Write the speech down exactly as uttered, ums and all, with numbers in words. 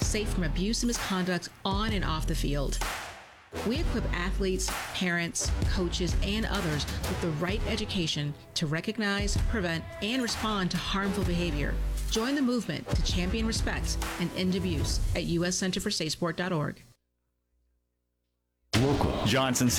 safe from abuse and misconduct on and off the field. We equip athletes, parents, coaches, and others with the right education to recognize, prevent, and respond to harmful behavior. Join the movement to champion respect and end abuse at u s center for safe sport dot org. Local. Johnson